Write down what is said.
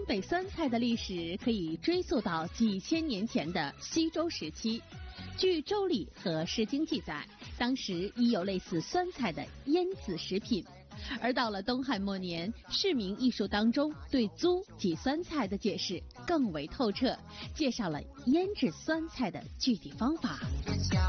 北酸菜的历史可以追溯到几千年前的西周时期。据《周礼》和《诗经》记载，当时已有类似酸菜的腌制食品。而到了东汉末年，市民艺术当中对租及酸菜的解释更为透彻，介绍了腌制酸菜的具体方法。